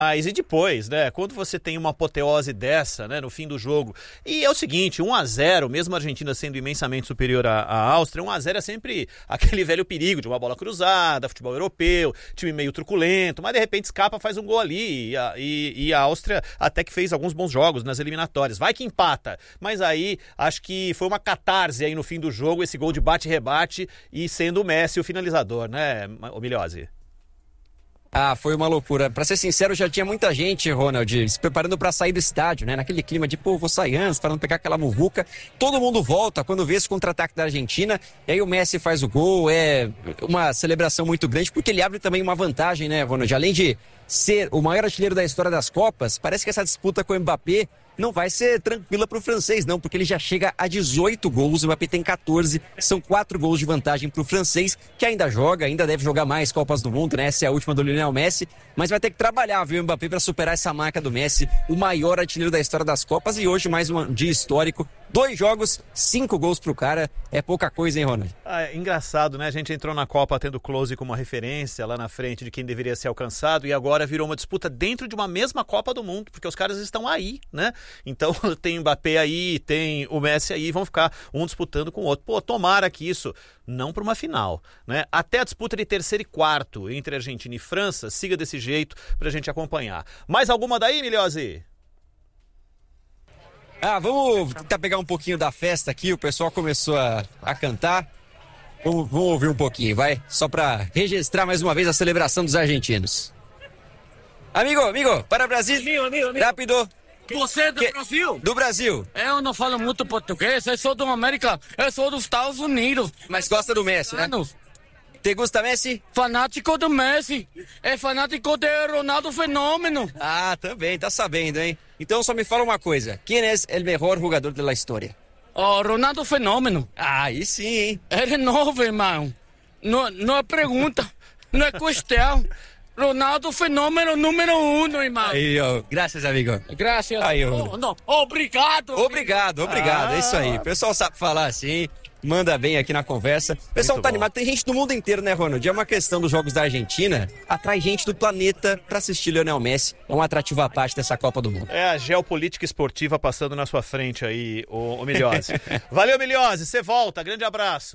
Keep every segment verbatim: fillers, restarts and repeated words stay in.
Mas e depois, né? Quando você tem uma apoteose dessa, né, no fim do jogo. E é o seguinte, um a zero, mesmo a Argentina sendo imensamente superior à, à Áustria, um a zero é sempre aquele velho perigo de uma bola cruzada, futebol europeu, time meio truculento, mas de repente escapa, faz um gol ali. E a, e, e a Áustria até que fez alguns bons jogos nas eliminatórias. Vai que empata. Mas aí, acho que foi uma catarse aí no fim do jogo, esse gol de bate-rebate e sendo o Messi o finalizador, né, Milhozzi? Ah, foi uma loucura. Pra ser sincero, já tinha muita gente, Ronald, se preparando pra sair do estádio, né? Naquele clima de, pô, vou sair antes, para não pegar aquela muvuca. Todo mundo volta quando vê esse contra-ataque da Argentina. E aí o Messi faz o gol. É uma celebração muito grande, porque ele abre também uma vantagem, né, Ronald? Além de ser o maior artilheiro da história das Copas, parece que essa disputa com o Mbappé não vai ser tranquila para o francês, não, porque ele já chega a dezoito gols, o Mbappé tem catorze, são quatro gols de vantagem para o francês, que ainda joga, ainda deve jogar mais Copas do Mundo, né? Essa é a última do Lionel Messi, mas vai ter que trabalhar, viu, o Mbappé, para superar essa marca do Messi, o maior artilheiro da história das Copas, e hoje mais um dia histórico. Dois jogos, cinco gols pro cara, é pouca coisa, hein, Ronald? Ah, é engraçado, né? A gente entrou na Copa tendo Klose como uma referência lá na frente de quem deveria ser alcançado e agora virou uma disputa dentro de uma mesma Copa do Mundo, porque os caras estão aí, né? Então tem o Mbappé aí, tem o Messi aí, vão ficar um disputando com o outro. Pô, tomara que isso, não para uma final, né? Até a disputa de terceiro e quarto entre Argentina e França siga desse jeito pra gente acompanhar. Mais alguma daí, Milhozzi? Ah, vamos tentar pegar um pouquinho da festa aqui, o pessoal começou a, a cantar. Vamos, vamos ouvir um pouquinho, vai? Só para registrar mais uma vez a celebração dos argentinos. Amigo, amigo, para o Brasil. Amigo, amigo, amigo. Rápido. Você é do que... Brasil? Do Brasil. Eu não falo muito português, eu sou do América, eu sou dos Estados Unidos. Mas gosta do Messi, né? Anos. Te gusta Messi? Fanático do Messi. É fanático de Ronaldo Fenômeno. Ah, também, tá sabendo, hein? Então só me fala uma coisa. Quem é o melhor jogador da história? Oh, Ronaldo Fenômeno. Ah, aí sim, hein? Ele é novo, irmão. Não, não é pergunta, não é questão. Ronaldo Fenômeno número um, irmão. Aí, ó. Graças, amigo. Graças. Aí, ó. Oh, não. Obrigado. Obrigado, obrigado. Ah. É isso aí. O pessoal sabe falar assim. Manda bem aqui na conversa. O pessoal Muito tá bom. animado. Tem gente do mundo inteiro, né, Ronald? É uma questão dos jogos da Argentina. Atrai gente do planeta pra assistir Lionel Messi. É um atrativo à parte dessa Copa do Mundo. É a geopolítica esportiva passando na sua frente aí, o, o Milhozzi. Valeu, Milhozzi. Você volta. Grande abraço.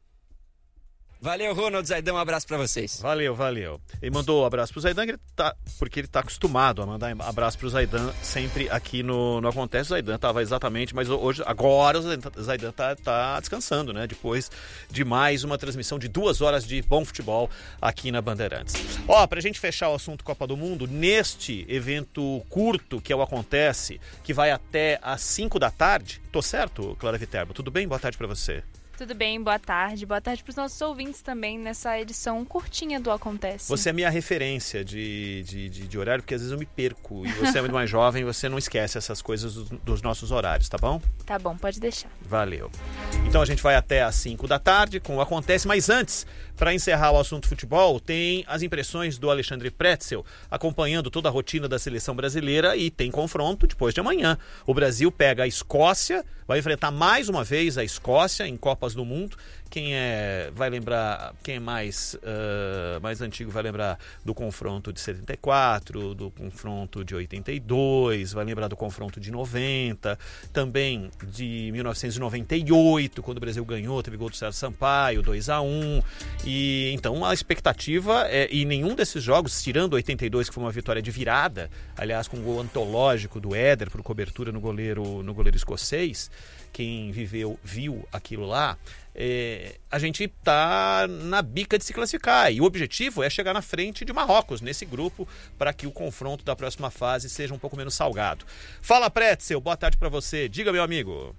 Valeu, Ronald Zaidan. Um abraço pra vocês. Valeu, valeu. Ele mandou um abraço pro Zaidan, que ele tá, porque ele tá acostumado a mandar abraço pro Zaidan sempre aqui no, no Acontece. O Zaidan tava exatamente, mas hoje, agora o Zaidan tá, tá descansando, né? Depois de mais uma transmissão de duas horas de bom futebol aqui na Bandeirantes. Ó, pra gente fechar o assunto Copa do Mundo, neste evento curto que é o Acontece, que vai até às cinco da tarde, tô certo, Clara Viterbo? Tudo bem? Boa tarde pra você. Tudo bem, boa tarde. Boa tarde para os nossos ouvintes também nessa edição curtinha do Acontece. Você é a minha referência de, de, de, de horário, porque às vezes eu me perco. E você é muito mais jovem, você não esquece essas coisas dos, dos nossos horários, tá bom? Tá bom, pode deixar. Valeu. Então a gente vai até às cinco da tarde com o Acontece, mas antes, para encerrar o assunto futebol, tem as impressões do Alexandre Pretzel acompanhando toda a rotina da seleção brasileira e tem confronto depois de amanhã. O Brasil pega a Escócia, vai enfrentar mais uma vez a Escócia em Copas do Mundo. Quem é, vai lembrar, quem é mais, uh, mais antigo vai lembrar do confronto de setenta e quatro, do confronto de oitenta e dois, vai lembrar do confronto de noventa, também de mil novecentos e noventa e oito, quando o Brasil ganhou, teve gol do Sérgio Sampaio, dois a um, e então a expectativa é, e nenhum desses jogos, tirando oitenta e dois, que foi uma vitória de virada, aliás com um gol antológico do Éder por cobertura no goleiro, no goleiro escocês, quem viveu viu aquilo lá, é, a gente tá na bica de se classificar e o objetivo é chegar na frente de Marrocos nesse grupo para que o confronto da próxima fase seja um pouco menos salgado. Fala, Pretzel, boa tarde para você. Diga, meu amigo.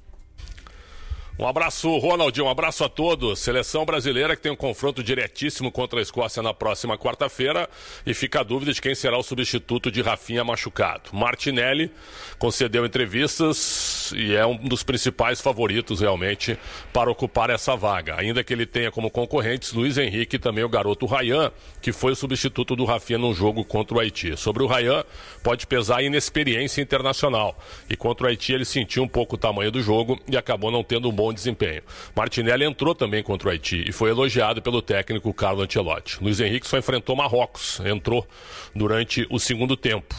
Um abraço, Ronaldinho, um abraço a todos. Seleção brasileira que tem um confronto diretíssimo contra a Escócia na próxima quarta-feira e fica a dúvida de quem será o substituto de Rafinha machucado. Martinelli concedeu entrevistas e é um dos principais favoritos realmente para ocupar essa vaga, ainda que ele tenha como concorrentes Luiz Henrique e também o garoto Ryan, que foi o substituto do Rafinha num jogo contra o Haiti. Sobre o Ryan, pode pesar a inexperiência internacional e contra o Haiti ele sentiu um pouco o tamanho do jogo e acabou não tendo um bom bom desempenho. Martinelli entrou também contra o Haiti e foi elogiado pelo técnico Carlo Ancelotti. Luiz Henrique só enfrentou Marrocos, entrou durante o segundo tempo.